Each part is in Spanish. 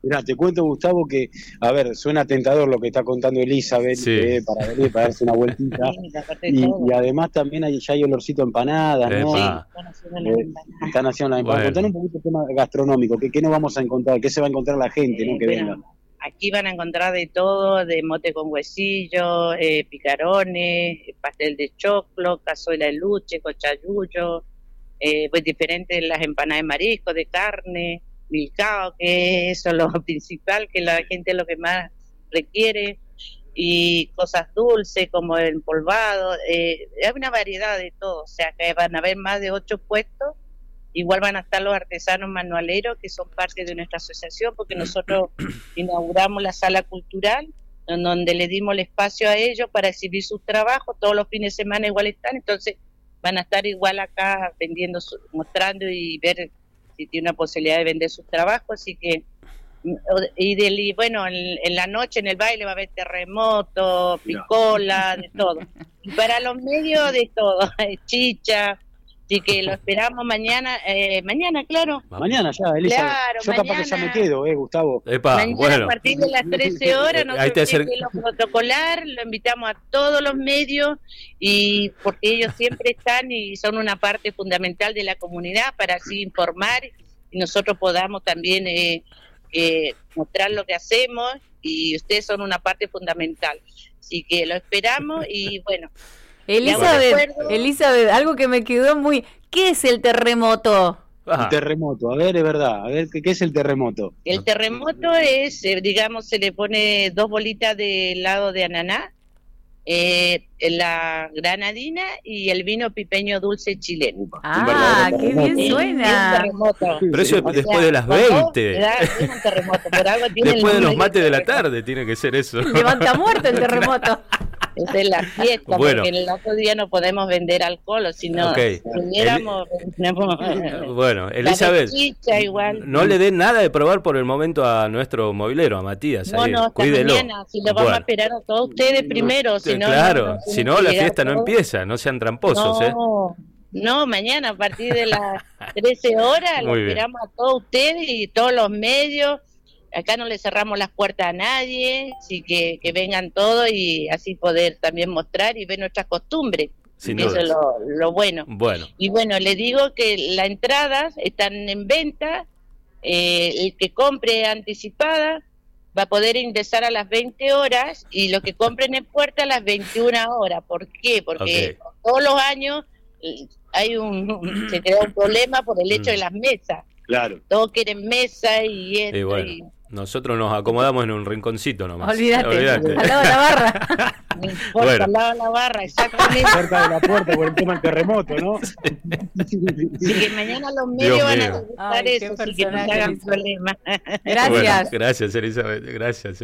Mirá, te cuento, Gustavo, que, a ver, suena tentador lo que está contando Elizabeth, Sí. para venir, para darse una vueltita. Y además también ya hay olorcito a empanadas, ¿no? Epa. Están haciendo las empanadas. Bueno. Contanos un poquito el tema gastronómico, ¿qué nos vamos a encontrar? ¿Qué se va a encontrar la gente, ¿no? Que venga. Aquí van a encontrar de todo, de mote con huesillo, picarones, pastel de choclo, cazuela de luche, cochayuyo, pues diferentes las empanadas de marisco, de carne, milcao, que eso es lo principal, que la gente es lo que más requiere, y cosas dulces como el empolvado, hay una variedad de todo, o sea que van a haber más de 8 puestos. Igual van a estar los artesanos manualeros, que son parte de nuestra asociación, porque nosotros inauguramos la sala cultural, en donde le dimos el espacio a ellos para exhibir sus trabajos. Todos los fines de semana igual están, entonces van a estar igual acá vendiendo, mostrando y ver si tiene una posibilidad de vender sus trabajos. Así que, y bueno, en la noche en el baile va a haber terremoto, picola, de todo. Y para los medios, de todo, chicha. Así que lo esperamos mañana, claro. Mañana ya, Elizabeth. Claro, yo capaz que ya me quedo, Gustavo. Epa, mañana bueno. a partir de las 13 horas, Ahí te nosotros lo protocolar, lo invitamos a todos los medios, y porque ellos siempre están y son una parte fundamental de la comunidad para así informar, y nosotros podamos también mostrar lo que hacemos, y ustedes son una parte fundamental. Así que lo esperamos y bueno. Elizabeth, algo que me quedó muy... ¿Qué es el terremoto? El terremoto, a ver, es verdad. A ver, ¿qué es el terremoto? El terremoto es, digamos, se le pone 2 bolitas de helado de ananá, la granadina y el vino pipeño dulce chileno. Ah, qué bien suena. Pero eso es después de las 20. Es un terremoto, por algo tiene después de los mates de la tarde tiene que ser eso. Levanta muerto el terremoto. Esa es la fiesta, bueno. Porque el otro día no podemos vender alcohol, o si no, Okay. Bueno, Elizabeth, chicha, igual. no le den nada de probar por el momento a nuestro movilero, a Matías. No, ahí. hasta Cuídelo. mañana, si lo vamos a esperar a todos ustedes primero, si no... Claro, si no la fiesta no empieza, no sean tramposos, No, mañana a partir de las 13 horas lo esperamos a todos ustedes y todos los medios. Acá no le cerramos las puertas a nadie, así que vengan todos y así poder también mostrar y ver nuestras costumbres. Eso es lo bueno. Y bueno, les digo que las entradas están en venta, el que compre anticipada va a poder ingresar a las 20 horas y los que compren en puerta a las 21 horas. ¿Por qué? Porque todos los años hay se crea un problema por el hecho de las mesas. Claro. Todos quieren mesa y esto. Bueno. Nosotros nos acomodamos en un rinconcito nomás. Olvídate. Al lado de la barra. No importa, al lado de la barra, exactamente. Cerca de la puerta por el tema del terremoto, ¿no? Así que mañana los medios van a gustar eso, así que no se hagan problemas. Gracias. Bueno, gracias, Elizabeth. Gracias.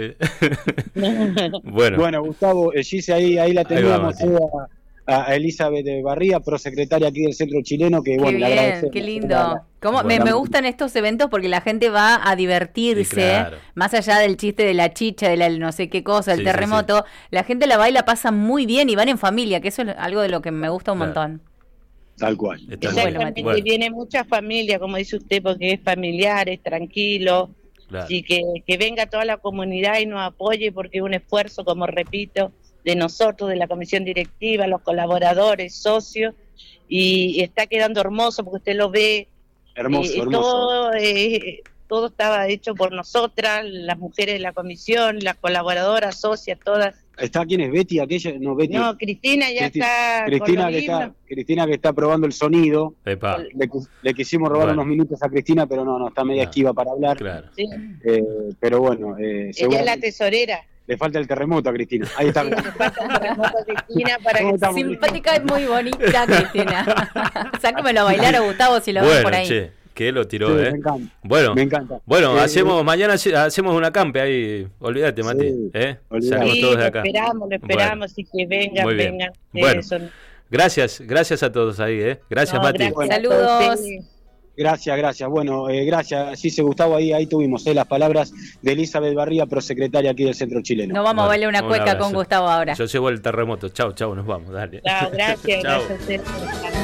Bueno, Gustavo, Gise, ahí la teníamos a Elizabeth Barría, prosecretaria aquí del Centro Chileno, que bueno, le agradecemos. Qué lindo. Me gustan estos eventos porque la gente va a divertirse, claro. Más allá del chiste de la chicha, de la no sé qué cosa, el terremoto, la gente la baila, pasa muy bien y van en familia, que eso es algo de lo que me gusta un montón. Tal cual. Exactamente, viene mucha familia, como dice usted, porque es familiar, es tranquilo, y que venga toda la comunidad y nos apoye, porque es un esfuerzo, como repito, de nosotros, de la comisión directiva, los colaboradores, socios, y está quedando hermoso porque usted lo ve. Hermoso. Todo estaba hecho por nosotras, las mujeres de la comisión, las colaboradoras, socias, todas. ¿Está quién es? ¿Betty? Aquella, no, Betty. No, Cristina ya está. Cristina que está probando el sonido. Le quisimos robar unos minutos a Cristina, pero no, está media esquiva para hablar. Claro. Sí. Pero bueno. Ella es la tesorera. Le falta el terremoto a Cristina. Ahí está. Sí, le falta el terremoto a Cristina para que... Simpática y muy bonita, Cristina. Sácamelo a bailar a Gustavo si lo ven por ahí. Que lo tiró, Me encanta. Me encanta. Bueno, mañana hacemos una campe ahí. Olvídate, Mati. Salimos todos de acá. Lo esperamos y que vengan. Bueno, gracias a todos ahí, Gracias, Mati. Saludos. Gracias. Bueno, gracias. Sí, Gustavo, ahí tuvimos las palabras de Elizabeth Barría, prosecretaria aquí del Centro Chileno. Nos vamos a bailar una cueca con Gustavo ahora. Yo llevo el terremoto. Chau, nos vamos. Dale. Chao, gracias. Gracias.